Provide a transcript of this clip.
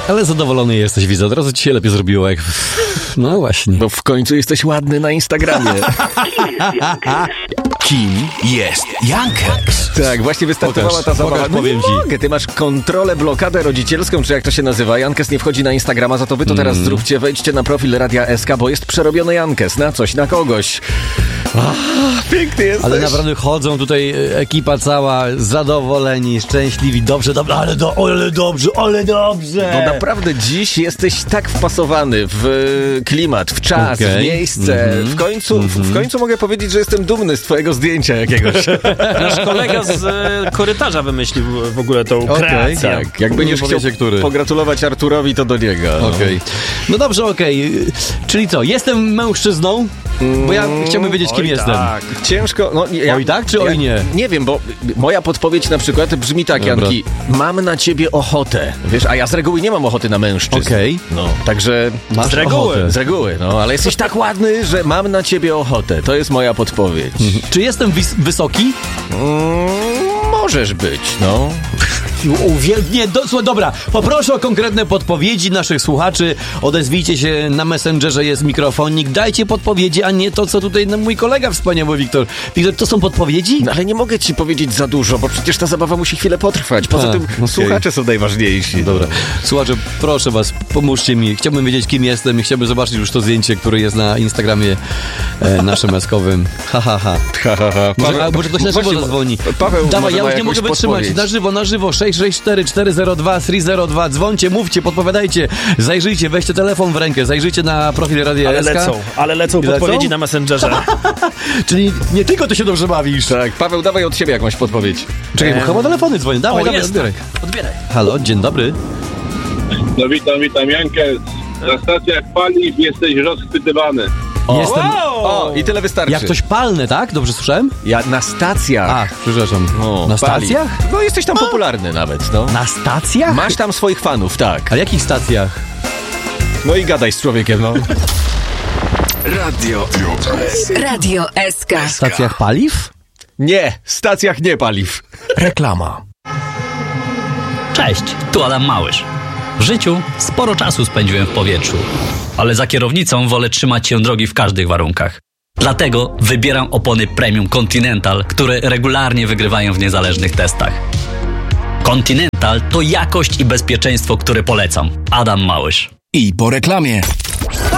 Ale zadowolony jesteś, widzę. Od razu ci się lepiej zrobiło, jak... No właśnie. Bo w końcu jesteś ładny na Instagramie. Kim jest Jankex? Tak, właśnie wystartowała ta zabawa. Pokaż, powiem ci. Mogę, ty masz kontrolę, blokadę rodzicielską, czy jak to się nazywa. Jankes nie wchodzi na Instagrama, za to wy to teraz zróbcie. Wejdźcie na profil Radia SK, bo jest przerobiony Jankes na coś, na kogoś. Piękny jesteś. Ale naprawdę chodzą tutaj ekipa cała, zadowoleni, szczęśliwi, dobrze, ale dobrze. No naprawdę dziś jesteś tak wpasowany w klimat, w czas, w miejsce. W końcu mogę powiedzieć, że jestem dumny z twojego zdjęcia jakiegoś. Nasz kolega z korytarza wymyślił w ogóle tą kreację. Tak, jak będziesz chciał pogratulować Arturowi, to do niego. Okej. No dobrze, okej. Czyli co, jestem mężczyzną? Bo ja chciałbym wiedzieć, kim jestem. Tak. Ciężko. No, Oj tak, czy oj nie? Nie wiem, bo moja podpowiedź na przykład brzmi tak, Dobra. Janki. Mam na ciebie ochotę. Wiesz, a ja z reguły nie mam ochoty na mężczyzn. Okej. No, także... Masz Z reguły. ochotę. Z reguły, no, ale jesteś tak ładny, że mam na ciebie ochotę. To jest moja podpowiedź. Czy jestem wysoki? Możesz być, no. Nie, słuchaj, dobra, poproszę o konkretne podpowiedzi naszych słuchaczy. Odezwijcie się na Messengerze, jest mikrofonik. Dajcie podpowiedzi, a nie to, co tutaj mój kolega wspaniały Wiktor. Wiktor, to są podpowiedzi? No, ale nie mogę ci powiedzieć za dużo, bo przecież ta zabawa musi chwilę potrwać. Poza tym okej. słuchacze są najważniejsi. Dobra. Słuchacze, proszę was, pomóżcie mi. Chciałbym wiedzieć, kim jestem i chciałbym zobaczyć już to zdjęcie, które jest na Instagramie naszym eskowym. Może ktoś na żywo zadzwoni. Paweł, dawaj, może ja ma już nie mogę jakąś wytrzymać. podpowiedź. Na żywo, 664-402-302. Dzwońcie, mówcie, podpowiadajcie. Zajrzyjcie, weźcie telefon w rękę, zajrzyjcie na profil Radia SK. Ale lecą podpowiedzi na Messengerze. Czyli nie tylko ty się dobrze bawisz. Tak, Paweł, dawaj od siebie jakąś podpowiedź. Czekaj, bo chyba telefony dzwonią. Dawaj, odbieraj. Odbieraj. Halo, dzień dobry. No witam, Jankes. Na stacjach paliw jesteś rozchwytywany. Jestem... O, i tyle wystarczy. Jak coś palne, tak? Dobrze słyszałem? Ja na stacjach. Ach, przepraszam. No, Na pali. stacjach? No jesteś tam popularny nawet, no. Na stacjach? Masz tam swoich fanów, tak. A jakich stacjach? No i gadaj z człowiekiem, no. Radio SK. Stacjach paliw? Nie, stacjach nie paliw. Reklama. Cześć, tu Adam Małysz. W życiu sporo czasu spędziłem w powietrzu, ale za kierownicą wolę trzymać się drogi w każdych warunkach. Dlatego wybieram opony Premium Continental, które regularnie wygrywają w niezależnych testach. Continental to jakość i bezpieczeństwo, które polecam. Adam Małysz. I po reklamie.